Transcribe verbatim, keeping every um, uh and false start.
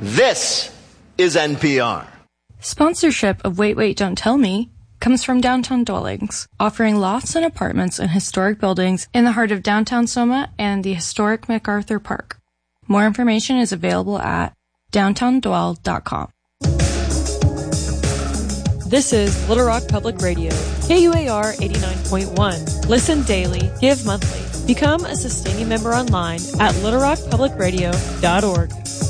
This is N P R. Sponsorship of Wait, Wait, Don't Tell Me comes from Downtown Dwellings, offering lofts and apartments in historic buildings in the heart of downtown Soma and the historic MacArthur Park. More information is available at downtown dwell dot com. This is Little Rock Public Radio, K U A R eighty-nine point one. Listen daily, give monthly. Become a sustaining member online at little rock public radio dot org.